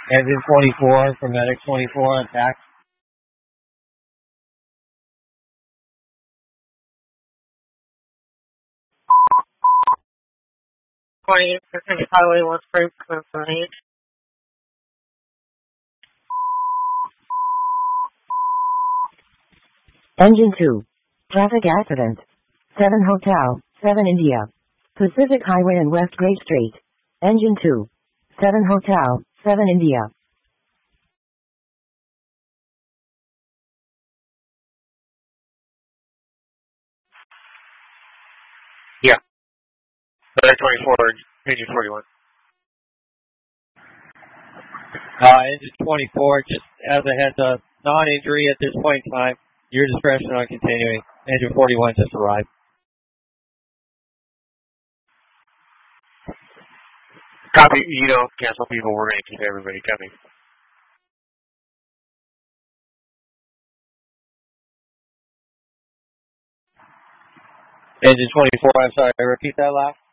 Engine 24 from Medic 24 on tax. Highway 1 Spring, Pennsylvania. Engine 2. Traffic accident. 7 Hotel, 7 India. Pacific Highway and West Gray Street. Engine 2. 7 Hotel, 7 India. Yeah. Medic 24, Engine 41. Engine 24 just as a heads up, non-injury at this point in time. Your discretion on continuing. Engine 41 just arrived. Copy. You don't cancel people. We're going to keep everybody coming. Engine 24, I'm sorry, repeat that last.